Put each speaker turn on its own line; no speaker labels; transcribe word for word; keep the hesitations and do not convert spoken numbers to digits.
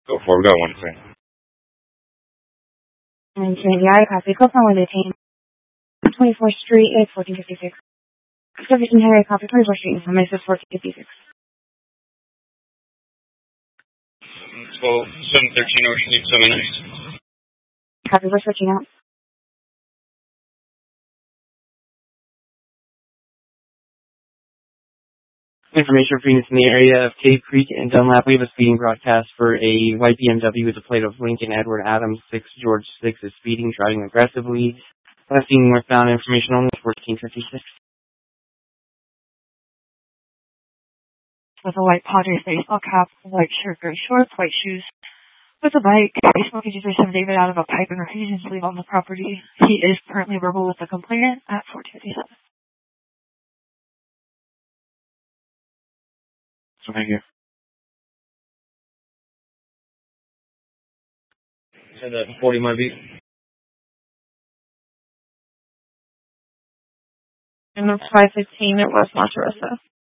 Go for it. Go one thing.
And Sandy, copy. Call from detain. twenty-fourth Street, it's fourteen fifty-six. Jefferson Harry, copy. twenty-fourth Street, information is fourteen fifty-six.
twelve, seven thirteen, Ocean eight seven nine.
Copy, we're switching out.
Information for units in the area of Cave Creek and Dunlap. We have a speeding broadcast for a white B M W with a plate of Lincoln Edward Adams six George six is speeding, driving aggressively. Last seen northbound, information only, fourteen fifty-six.
With a white Padres baseball cap, white shirt, gray shorts, white shoes. With a bike, a smoking user Sam David out of a pipe and refusing to leave on the property. He is currently verbal with the complainant at fourteen fifty-seven.
So right here.
Said that forty might be.
And that's five fifteen at West Monte Rosa.